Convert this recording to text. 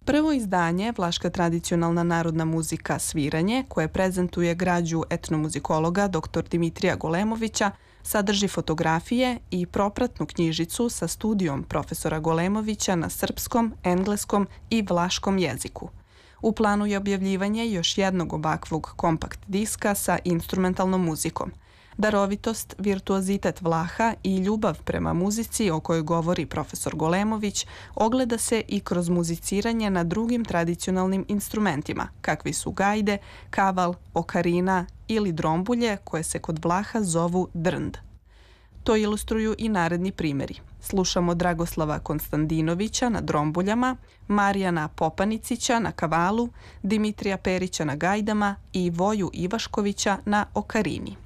Prvo izdanje Vlaška tradicionalna narodna muzika Sviranje, koje prezentuje građu etnomuzikologa dr. Dimitrija Golemovića, sadrži fotografije i propratnu knjižicu sa studijom profesora Golemovića na srpskom, engleskom i vlaškom jeziku. U planu je objavljivanje još jednog ovakvog kompakt diska sa instrumentalnom muzikom. Darovitost, virtuozitet Vlaha i ljubav prema muzici o kojoj govori profesor Golemović ogleda se i kroz muziciranje na drugim tradicionalnim instrumentima, kakvi su gajde, kaval, okarina ili drombulje koje se kod Vlaha zovu drnd. To ilustruju i naredni primjeri. Slušamo Dragoslava Konstantinovića na drombuljama, Marijana Popanicića na kavalu, Dimitrija Perića na gajdama i Voju Ivaškovića na okarini.